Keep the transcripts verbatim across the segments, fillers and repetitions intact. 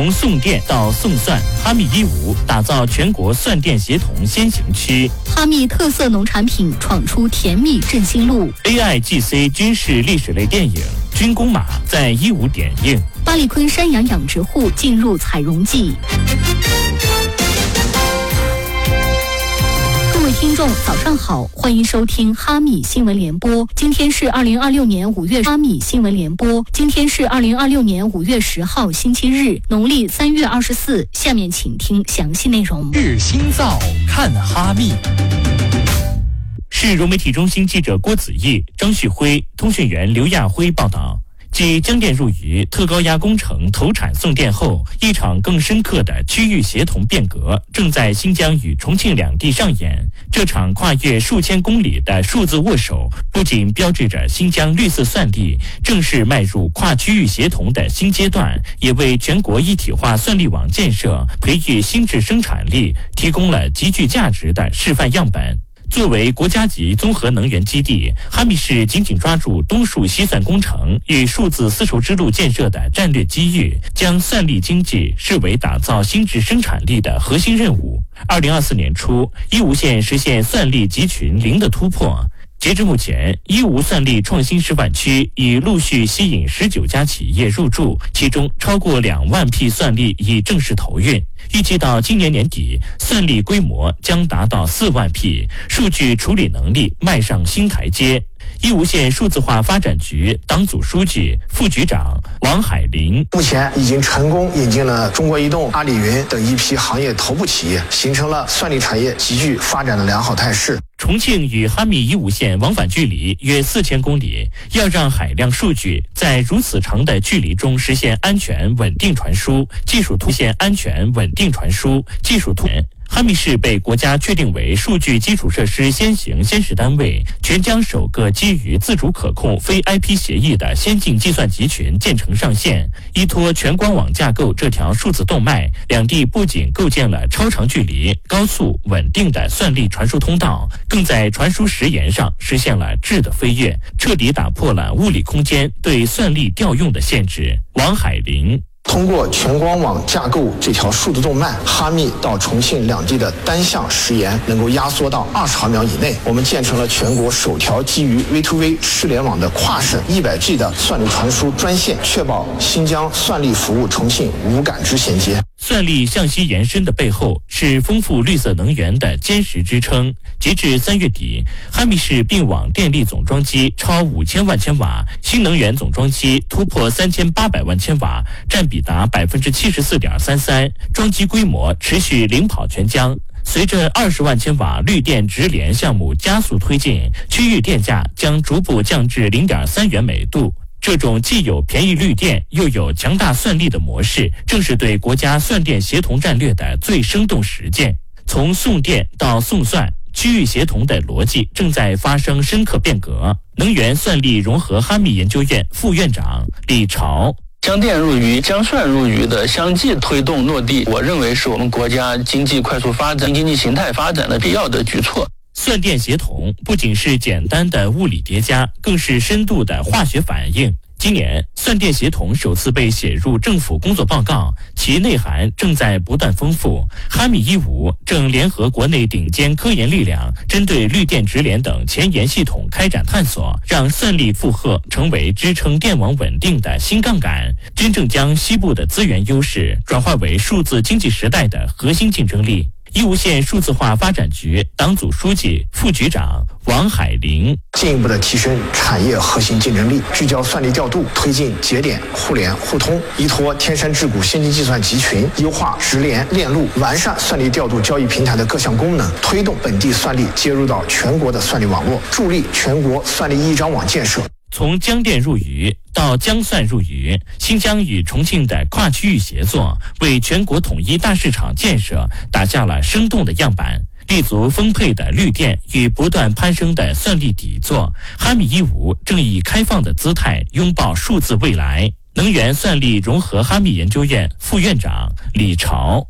从送电到送算，哈密一五打造全国算电协同先行区。 哈密特色农产品闯出甜蜜振兴路。 A I G C 军事历史类电影《军功马》在一五点映。 巴里坤山羊养殖户进入采绒季。各位听众早上好，欢迎收听哈密新闻联播。今天是二零二六年五月哈密新闻联播。今天是二零二六年五月十号星期日，农历三月二十四。下面请听详细内容。 日新造看哈密。 市融媒体中心记者郭子毅、张旭辉、通讯员刘亚辉报道。继江电入渝特高压工程投产送电后，一场更深刻的区域协同变革正在新疆与重庆两地上演。这场跨越数千公里的数字握手，不仅标志着新疆绿色算力正式迈入跨区域协同的新阶段，也为全国一体化算力网建设、培育新质生产力提供了极具价值的示范样本。作为国家级综合能源基地，哈密市紧紧抓住东数西算工程与数字丝绸之路建设的战略机遇，将算力经济视为打造新质生产力的核心任务。二零二四年初，义乌县实现算力集群零的突破。截至目前，义乌算力创新示范区已陆续吸引十九家企业入驻，其中超过两万批算力已正式投运。预计到今年年底，算力规模将达到四万批，数据处理能力迈上新台阶。义乌县数字化发展局党组书记、副局长王海林： 目前已经成功引进了中国移动、阿里云等一批行业头部企业，形成了算力产业急剧发展的良好态势。 重庆与哈密义乌县往返距离约四千公里，要让海量数据在如此长的距离中实现安全稳定传输，技术突现安全稳定传输技术突破。哈密市被国家确定为数据基础设施先行先试单位，全疆首个基于自主可控非 I P 协议的先进计算集群建成上线。依托全光网架构这条数字动脉，两地不仅构建了超长距离、高速、稳定的算力传输通道，更在传输时延上实现了质的飞跃，彻底打破了物理空间对算力调用的限制。王海林： 通过全光网架构这条数字动脉，哈密到重庆两地的单向时延能够压缩到二十毫秒以内。我们建成了全国首条基于 V to V 互联网的跨省一百 G 的算力传输专线，确保新疆算力服务重庆无感知衔接。 算力向西延伸的背后是丰富绿色能源的坚实支撑。截至三月底，哈密市并网电力总装机超五千万千瓦，新能源总装机突破三千八百万千瓦，占比达百分之七十四点三三，装机规模持续领跑全疆。随着二十万千瓦绿电直连项目加速推进，区域电价将逐步降至零点三元每度。这种既有便宜绿电又有强大算力的模式，正是对国家算电协同战略的最生动实践。从送电到送算，区域协同的逻辑正在发生深刻变革。能源算力融合哈密研究院副院长李朝： 江电入渝、江算入渝的相继推动落地，我认为是我们国家经济快速发展、经济形态发展的必要的举措。 算电协同不仅是简单的物理叠加，更是深度的化学反应。今年，算电协同首次被写入政府工作报告，其内涵正在不断丰富。哈密一五正联合国内顶尖科研力量，针对绿电直连等前沿系统开展探索，让算力负荷成为支撑电网稳定的新杠杆，真正将西部的资源优势转化为数字经济时代的核心竞争力。义乌县数字化发展局党组书记、副局长王海林： 进一步的提升产业核心竞争力，聚焦算力调度，推进节点互联互通，依托天山智谷先进计算集群，优化直连链路，完善算力调度交易平台的各项功能，推动本地算力接入到全国的算力网络，助力全国算力一张网建设。 从江电入渝到江算入渝，新疆与重庆的跨区域协作为全国统一大市场建设打下了生动的样板。立足丰沛的绿电与不断攀升的算力底座，哈密一五正以开放的姿态拥抱数字未来。能源算力融合哈密研究院副院长李朝：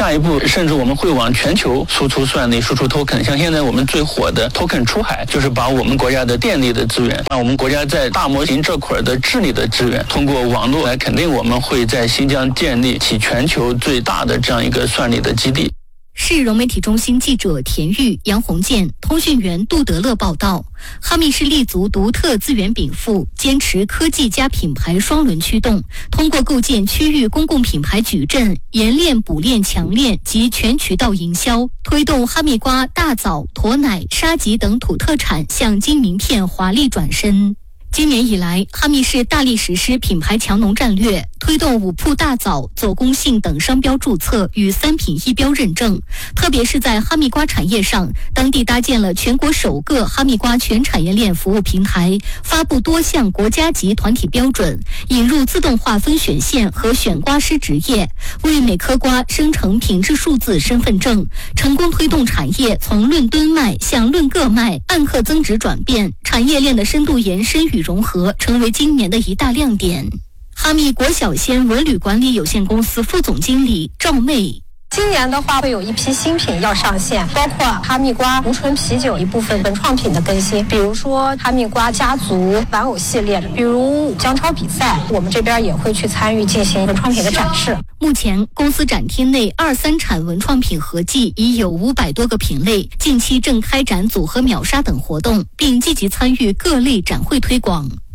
下一步甚至我们会往全球输出算力、输出 token。像现在我们最火的 token 出海，就是把我们国家的电力的资源，把我们国家在大模型这块的治理的资源，通过网络来肯定我们会在新疆建立起全球最大的这样一个算力的基地。 市融媒体中心记者田玉、杨红建，通讯员杜德乐报道。哈密是立足独特资源禀赋，坚持科技加品牌双轮驱动，通过构建区域公共品牌矩阵，研练、补练、强链及全渠道营销，推动哈密瓜、大枣、驼奶、沙棘等土特产向金名片华丽转身。今年以来，哈密市大力实施品牌强农战略，推动五铺大枣、左公信等商标注册与三品一标认证。特别是在哈密瓜产业上，当地搭建了全国首个哈密瓜全产业链服务平台，发布多项国家级团体标准，引入自动化分选线和选瓜师职业，为每颗瓜生成品质数字身份证，成功推动产业从论吨卖向论个卖，按克增值转变，产业链的深度延伸与融合成为今年的一大亮点。哈密国小仙文旅管理有限公司副总经理赵妹。 今年的话会有一批新品要上线，包括哈密瓜无醇啤酒一部分文创品的更新，比如说哈密瓜家族玩偶系列，比如姜超比赛，我们这边也会去参与进行文创品的展示。 目前公司展厅内二三产文创品合计已有五百多个品类，近期正开展组合秒杀等活动，并积极参与各类展会推广。